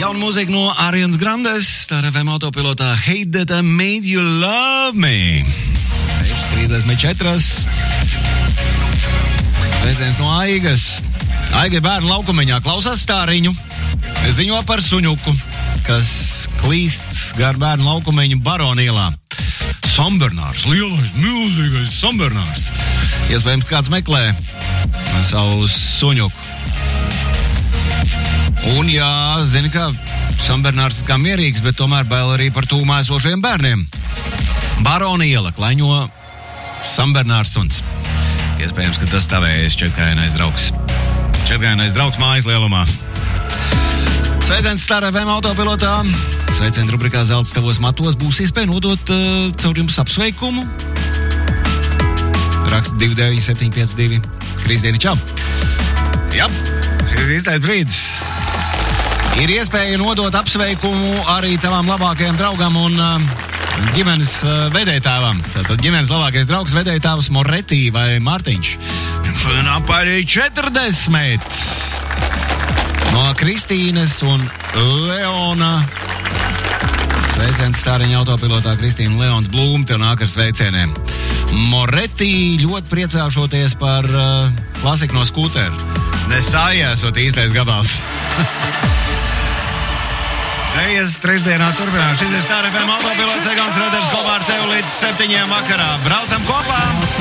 Jauna mūzika no Arianas Grandes, tā ir FM autopilotā Hate That I Made You Love Me. 6:34. Sveiciens no Aigas. Aiga bērnu laukumiņā klausās stāriņu. Ziņo par suņuku, kas klīst gar bērnu laukumiņu Baronielā. Sambernārs, lielais, milzīgais Sambernārs. Iespējams, kāds meklē savu suņuku. Un jā, zini, ka Sambernārs kā mierīgs, bet tomēr bail arī par tūmā esošiem bērniem. Baroniela klaņo Sambernārs suns. Iespējams, ka tas tavējais četrgainais draugs. Četrgainais draugs mājas lielumā. Sveiciens Star FM autopilotā. Sveiciens rubrikā Zelts tavos matos. Būs iespēja nodot caur jums apsveikumu. Raksta 29752. Kristīna, čau. Jā, šis īstais brīdis. Ir iespēja nodot apsveikumu arī tavam labākajam draugam un ģimenes vedējtāvam. Tātad ģimenes labākais draugs vedējtāvs Moretī vai Mārtiņš. Šodien apaļī 40. No Kristīnes un Leona. Sveiciens Stāriņa autopilotā Kristīna un Leons Blūm, tev nāk ar sveicieniem. Moretī ļoti priecāšoties par klasiku no skūteru. Nesājāsot īstais gabals. Ejas trešdienā turpinām. Šis ir Star FM autopilots Egons Reders kopā ar tevi līdz 7 vakarā. Braucam kopā!